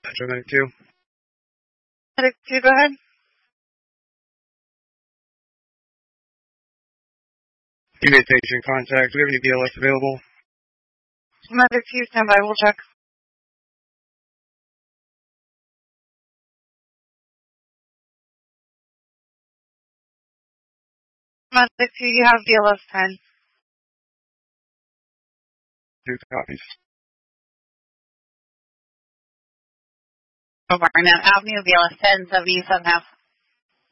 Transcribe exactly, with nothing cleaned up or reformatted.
Metro Medic two. Medic two, go ahead. Evade patient contact. Do we have any B L S available? Medic two, stand by. We'll check. Medic two, you have B L S ten. Two copies. Barnett Avenue, B L S ten, seventy-seven half.